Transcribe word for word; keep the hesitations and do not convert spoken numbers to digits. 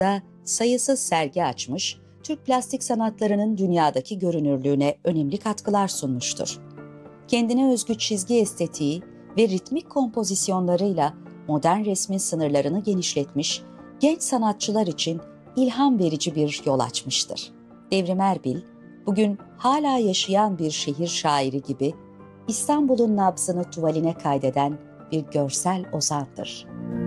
da sayısız sergi açmış, Türk plastik sanatlarının dünyadaki görünürlüğüne önemli katkılar sunmuştur. Kendine özgü çizgi estetiği ve ritmik kompozisyonlarıyla modern resmin sınırlarını genişletmiş, genç sanatçılar için ilham verici bir yol açmıştır. Devrim Erbil, bugün hala yaşayan bir şehir şairi gibi İstanbul'un nabzını tuvaline kaydeden bir görsel ozandır.